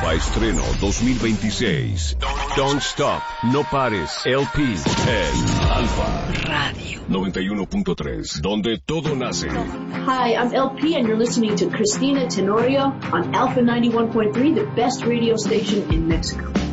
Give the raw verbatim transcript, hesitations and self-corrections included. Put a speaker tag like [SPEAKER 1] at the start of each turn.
[SPEAKER 1] Nueva estreno dos mil veintiséis. Don't Stop, No Pares, L P, en Alfa Radio noventa y uno punto tres, donde todo nace.
[SPEAKER 2] Hi, I'm L P and you're listening to Cristina Tenorio on Alpha ninety-one point three, the best radio station in Mexico.